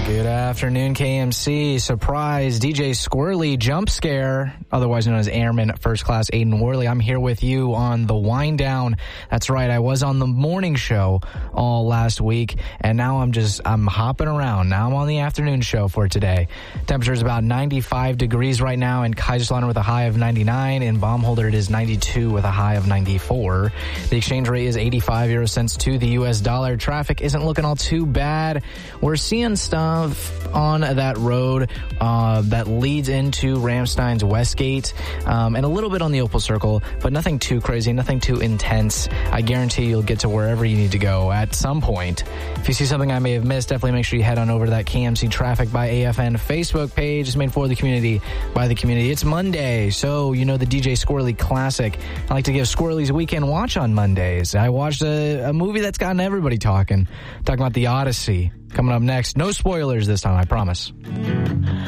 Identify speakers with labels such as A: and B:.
A: Good afternoon, KMC. Surprise, DJ Squirrely jump scare, otherwise known as Airman First Class Aiden Worley. I'm here with you on the wind down. That's right, I was on the morning show all last week, and now I'm hopping around. Now I'm on the afternoon show for today. Temperature is about 95 degrees right now in Kaiserslautern with a high of 99. In Baumholder, it is 92 with a high of 94. The exchange rate is 85 euro cents to the U.S. dollar. Traffic isn't looking all too bad. We're seeing stuff on that road that leads into Ramstein's Westgate and a little bit on the Opel Circle, but nothing too crazy, nothing too intense. I guarantee you'll get to wherever you need to go at some point. If you see something I may have missed, definitely make sure you head on over to that KMC Traffic by AFN Facebook page. It's made for the community, by the community. It's Monday, so you know the DJ Squirrely Classic. I like to give Squirrely's Weekend Watch on Mondays. I watched a movie that's gotten everybody talking about The Odyssey. Coming up next, no spoilers this time, I promise.